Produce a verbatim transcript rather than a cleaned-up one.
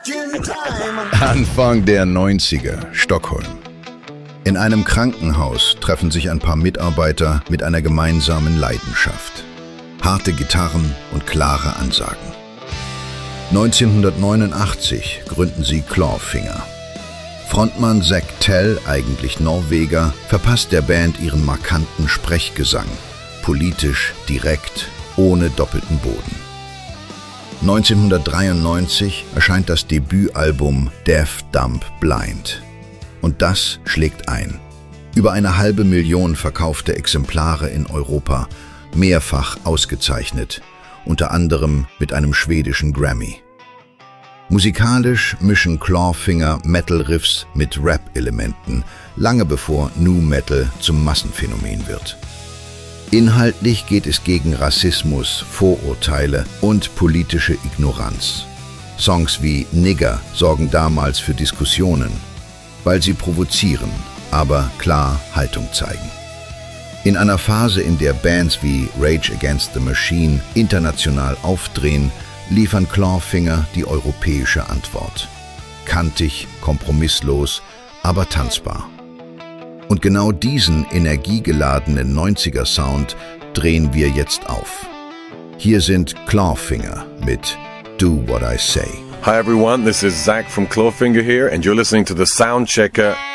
Anfang der neunziger, Stockholm. In einem Krankenhaus treffen sich ein paar Mitarbeiter mit einer gemeinsamen Leidenschaft. Harte Gitarren und klare Ansagen. neunzehnhundertneunundachtzig gründen sie Clawfinger. Frontmann Zack Tell, eigentlich Norweger, verpasst der Band ihren markanten Sprechgesang. Politisch, direkt, ohne doppelten Boden. neunzehnhundertdreiundneunzig erscheint das Debütalbum Deaf, Dumb, Blind. Und das schlägt ein. Über eine halbe Million verkaufte Exemplare in Europa, mehrfach ausgezeichnet, unter anderem mit einem schwedischen Grammy. Musikalisch mischen Clawfinger Metal-Riffs mit Rap-Elementen, lange bevor Nu Metal zum Massenphänomen wird. Inhaltlich geht es gegen Rassismus, Vorurteile und politische Ignoranz. Songs wie Nigger sorgen damals für Diskussionen, weil sie provozieren, aber klar Haltung zeigen. In einer Phase, in der Bands wie Rage Against the Machine international aufdrehen, liefern Clawfinger die europäische Antwort. Kantig, kompromisslos, aber tanzbar. Und genau diesen energiegeladenen neunziger-Sound drehen wir jetzt auf. Hier sind Clawfinger mit Do What I Say. Hi everyone, this is Zach from Clawfinger here and you're listening to the Soundchecker.